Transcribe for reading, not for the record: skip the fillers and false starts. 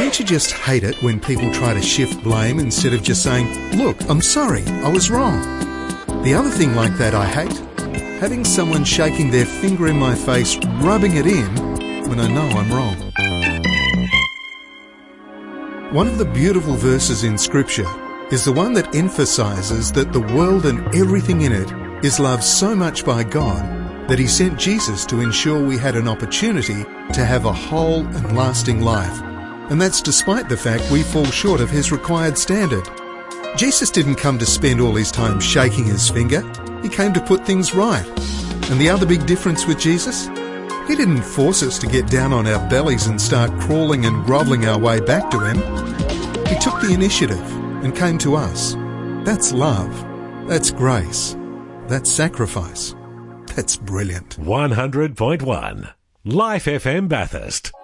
Don't you just hate it when people try to shift blame instead of just saying, "Look, I'm sorry, I was wrong"? The other thing like that I hate, having someone shaking their finger in my face, rubbing it in when I know I'm wrong. One of the beautiful verses in Scripture is the one that emphasises that the world and everything in it is loved so much by God that He sent Jesus to ensure we had an opportunity to have a whole and lasting life. And that's despite the fact we fall short of His required standard. Jesus didn't come to spend all His time shaking His finger. He came to put things right. And the other big difference with Jesus? He didn't force us to get down on our bellies and start crawling and grovelling our way back to Him. He took the initiative and came to us. That's love. That's grace. That's sacrifice. That's brilliant. 100.1 Life FM Bathurst.